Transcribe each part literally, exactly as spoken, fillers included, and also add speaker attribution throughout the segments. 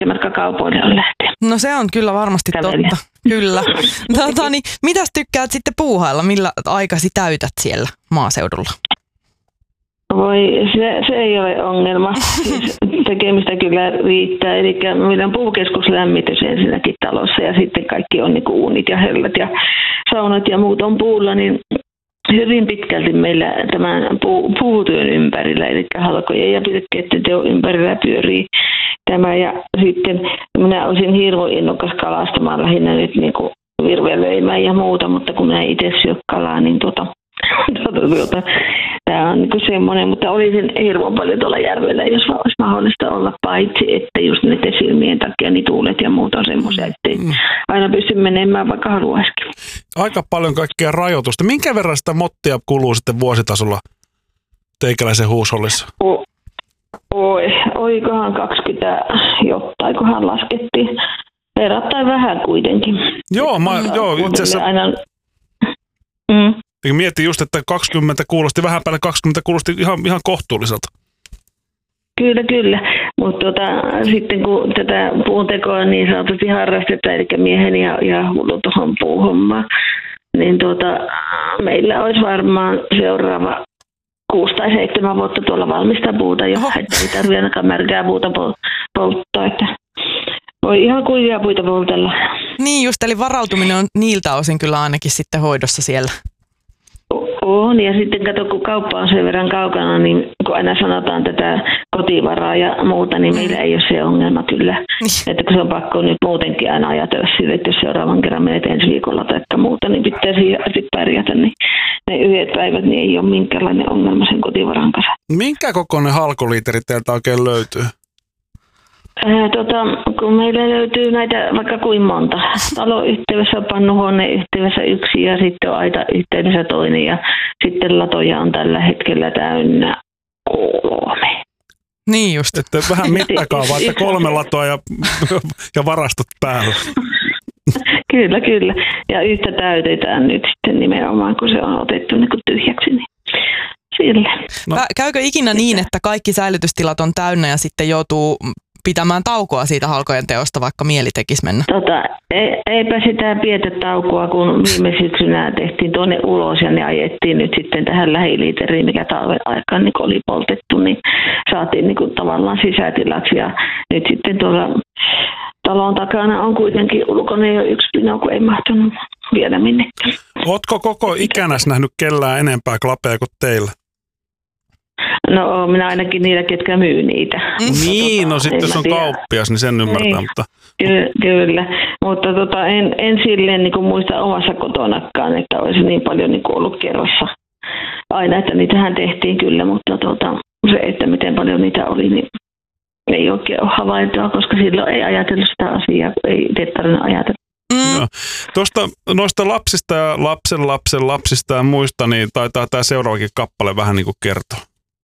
Speaker 1: matka kaupoille on lähteä.
Speaker 2: No se on kyllä varmasti
Speaker 1: Kävellä.
Speaker 2: totta. Kyllä. Tota, niin, mitäs tykkäät sitten puuhailla? Millä aikasi täytät siellä maaseudulla?
Speaker 1: Voi, se, se ei ole ongelma. Siis tekemistä kyllä riittää. Eli meillä on puukeskuslämmitys ensinnäkin talossa ja sitten kaikki on niin kuin uunit ja hellät ja saunat ja muut on puulla, niin hyvin pitkälti meillä tämän puu, puutyön ympärillä, eli halkojen ja pilkkeiden teon ympärillä pyörii tämä. Ja sitten minä olisin hirveän innokas kalastamaan lähinnä nyt niin kuin virvelöimään ja muuta, mutta kun minä itse syö kalaa, niin tuota, tuota, tuota, tämä on niin semmoinen, mutta olisin hirveän paljon tuolla järvellä, jos olisi mahdollista olla, paitsi että just näiden silmien takia niin tuulet ja muut on semmoisia, ettei mm. aina pysty menemään, vaikka haluaisikin.
Speaker 3: Aika paljon kaikkea rajoitusta. Minkä verran sitä mottia kuluu sitten vuositasolla teikäläisen huushollissa?
Speaker 1: O- oi, oikohan kaksikymmentä jotain, kunhan laskettiin. Verrattain vähän kuitenkin.
Speaker 3: Joo, mä, joo itse asiassa...
Speaker 1: Aina... Mm.
Speaker 3: Mietin just, että kaksikymmentä kuulosti, vähän päälle kaksikymmentä kuulosti ihan, ihan kohtuulliselta.
Speaker 1: Kyllä, kyllä. Mutta tota, sitten kun tätä puuntekoa niin sanotusti harrastetaan, eli miehen ja, ja hullu tuohon puuhommaan, niin tota, meillä olisi varmaan seuraava kuusi tai seitsemän vuotta tuolla valmista puuta jo, Oho. että ei tarvitse ainakaan märkää puuta polttaa, että voi ihan kuivia puita poltella.
Speaker 2: Niin just, eli varautuminen on niiltä osin kyllä ainakin sitten hoidossa siellä.
Speaker 1: On, ja sitten kato, kun kauppa on sen verran kaukana, niin kun aina sanotaan tätä kotivaraa ja muuta, niin meillä ei ole se ongelma kyllä. Että kun se on pakko nyt muutenkin aina ajatella sille, että jos seuraavan kerran menet ensi viikolla tai muuta, niin pitää sitten pärjätä, niin ne yhdet päivät niin ei ole minkäänlainen ongelma sen kotivaran kanssa.
Speaker 3: Minkä kokoinen halkoliiteri teiltä oikein löytyy?
Speaker 1: Ää, tota, kun meillä löytyy näitä vaikka kuin monta. Taloyhteydessä on pannuhuoneen yhteydessä yksi ja sitten on aita yhteydessä toinen ja sitten latoja on tällä hetkellä täynnä kolme.
Speaker 3: Niin just. Että vähän mittakaavaa, että kolme latoa ja, ja varastot päällä.
Speaker 1: Kyllä, kyllä. Ja yhtä täytetään nyt sitten nimenomaan, kun se on otettu niin kuin tyhjäksi. Niin sille.
Speaker 2: No. Käykö ikinä niin, että kaikki säilytystilat on täynnä ja sitten joutuu pitämään taukoa siitä halkojen teosta, vaikka mieli tekisi mennä?
Speaker 1: Tota, e, eipä sitä pietä taukoa, kun viime syksynä tehtiin tuonne ulos ja ne ajettiin nyt sitten tähän lähiliiteriin, mikä talven aikaan niin oli poltettu, niin saatiin niin kuin tavallaan sisätilaksi ja nyt sitten tuolla talon takana on kuitenkin ulkona jo yksi pino, kun ei mahtunut viedä minnekään.
Speaker 3: Ootko koko ikänäs nähnyt kellään enempää klapeja kuin teillä?
Speaker 1: No minä ainakin niitä, ketkä myy niitä.
Speaker 3: Niin, tota, no sitten jos on tiedä. Kauppias, niin sen ymmärtää.
Speaker 1: Niin,
Speaker 3: mutta...
Speaker 1: Ky- kyllä, mutta tota, en, en silleen niin kuin muista omassa kotonakaan, että olisi niin paljon niin kuin ollut kerrassa aina, että niitähän tehtiin kyllä, mutta tota, se, että miten paljon niitä oli, niin ei oikein ole havaintoa, koska silloin ei ajatellut sitä asiaa, ei itse tarvinnut ajatella.
Speaker 3: Mm. No. Tuosta, noista lapsista ja lapsen lapsen lapsista ja muista, niin taitaa tämä seuraavakin kappale vähän niin kuin kertoa.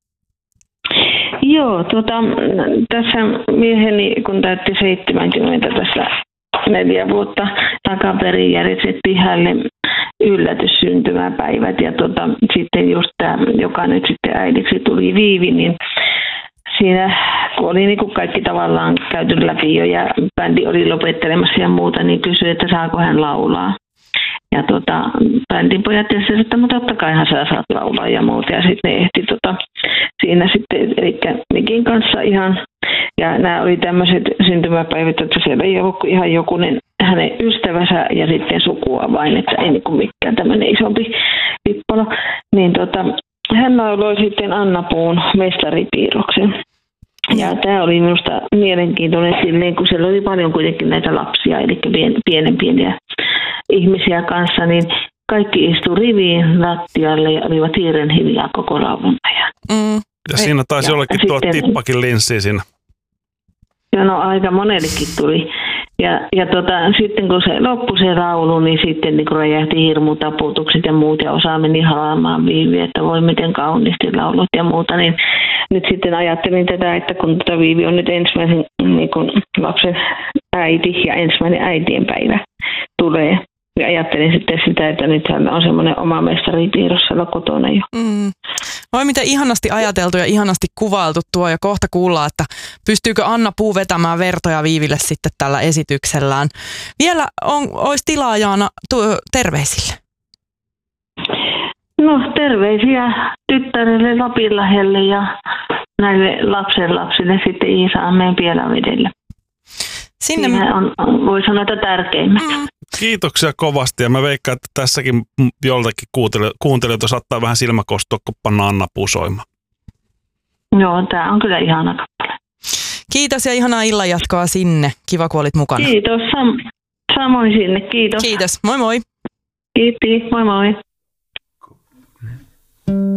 Speaker 1: Joo, tota, tässä mieheni, kun täytti seitsemänkymmentä tässä neljä vuotta takaperin, järjestettiin hänelle yllätyssyntymäpäivät ja tota, sitten just tämä, joka nyt sitten äidiksi tuli Viivi, niin siinä kun oli niin kuin kaikki tavallaan käyty läpi jo ja bändi oli lopettelemassa ja muuta, niin kysyi, että saako hän laulaa. Ja tota, bändin pojat tietysti, että no totta kaihan sä saat laulaa ja muuta. Ja sitten ne ehti tota, siinä sitten, eli Mikin kanssa ihan, ja nämä oli tämmöiset syntymäpäivät, että siellä ei ollut ihan jokunen hänen ystävänsä ja sitten sukua vain, että ei niin kuin mikään tämmöinen isompi pippalo. Niin tota, hän lauloi sitten Anna Puun Mestaripiirroksen. Ja tämä oli minusta mielenkiintoinen silleen, kun siellä oli paljon kuitenkin näitä lapsia, eli pien, pienen pieniä ihmisiä kanssa, niin kaikki istui riviin lattialle ja olivat hiiren hiljaa koko laulun ajan.
Speaker 2: Mm.
Speaker 3: Ja siinä taisi jollekin tuolla tippakin linssiin siinä.
Speaker 1: Ja no aika monellekin tuli. Ja, ja tota, sitten kun se loppui se laulu, niin sitten niin räjähti hirmutaputukset ja muut, ja osa meni halaamaan Viiviä, että voi miten kauniisti laulut ja muuta. Niin nyt sitten ajattelin tätä, että kun tätä Viivi on nyt ensimmäisen niin kun lapsen äiti ja ensimmäinen äitien päivä tulee, ja ajattelin sitten sitä, että nythän on semmoinen oma mestaripiirros siellä kotona jo.
Speaker 2: Mm. Oi miten ihanasti ajateltu ja ihanasti kuvailtu tuo ja kohta kuullaan, että pystyykö Anna Puu vetämään vertoja Viiville sitten tällä esityksellään. Vielä on, olisi tilaa Jaana tuo, terveisille.
Speaker 1: No terveisiä tyttärelle Lapinlahdelle ja näille lapsenlapsille sitten Iisalmeen Pielavedelle.
Speaker 2: Sinne
Speaker 1: Siinä on, voi sanoa, että tärkeimmät.
Speaker 2: Mm.
Speaker 3: Kiitoksia kovasti ja mä veikkaan, että tässäkin joltakin kuuntelijoita saattaa vähän silmäkostoa, kun panna Anna Puu soimaan.
Speaker 1: Joo, tää on kyllä ihana kappale.
Speaker 2: Kiitos ja ihanaa illanjatkoa sinne. Kiva, kun olit mukana.
Speaker 1: Kiitos, sam- samoin sinne. Kiitos.
Speaker 2: Kiitos, moi moi.
Speaker 1: Kiitti, moi moi.